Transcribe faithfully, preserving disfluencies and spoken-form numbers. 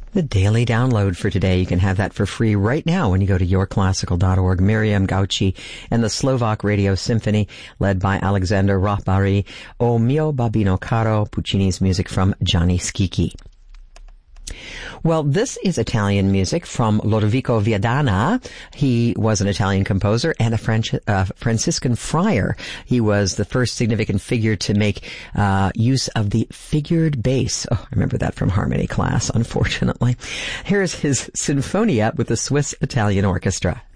The daily download for today, you can have that for free right now when you go to your classical dot org. Miriam Gauci and the Slovak Radio Symphony, led by Alexander Rothbary. O mio babino caro, Puccini's music from Gianni Schicchi. Well, this is Italian music from Lodovico Viadana. He was an Italian composer and a French, uh, Franciscan friar. He was the first significant figure to make uh, use of the figured bass. Oh, I remember that from harmony class, unfortunately. Here's his Sinfonia with the Swiss Italian Orchestra.